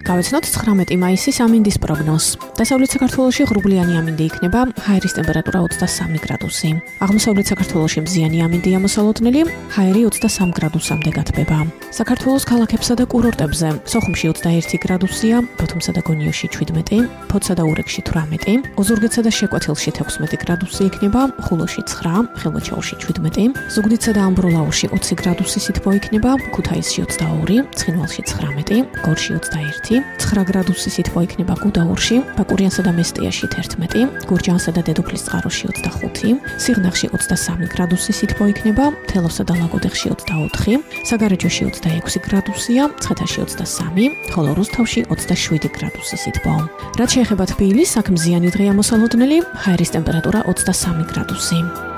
Გავეცნოთ 19 მაისის ამინდის პროგნოზს. დასავლეთ საქართველოში ღრუბლიანი ამინდი იქნება, ჰაერის ტემპერატურა 23 გრადუსი. აღმოსავლეთ საქართველოში მზიანი ამინდია მოსალოდნელი, ჰაერი 23 გრადუსამდე გათბება. საქართველოს ქალაქებსა და კურორტებზე სოხუმში 21 გრადუსია, ბოთუმსა და გონიოში 17, ფოთსა და ურეკში 18, ოზურგეთსა და შეკვეთილში 16 გრადუსი იქნება, ხულოში 9, ხილვაჩაურში 17, ზუგდიდსა და ამბროლაურში 20 გრადუსი სითბო იქნება, ქუთაისში 22, ცხინვალში 19, გორში 21, 9 გრადუსი სითბო იქნება გუდაურში, ბაკურიანსა და მესტიაში 11, გურჯაანსა და დედოფლისწყაროში 25, სიღნაღში 23 გრადუსი სითბო იქნება, თელავსა და ლაგოდეხში 24, საგარეჯოში 26 გრადუსია, მცხეთაში 23, ხოლო რუსთავში 27 გრადუსი სითბო. რაც შეეხება თბილისს, აქ მზიანი დღეა მოსალოდნელი, ჰაერის ტემპერატურა 23 გრადუსი.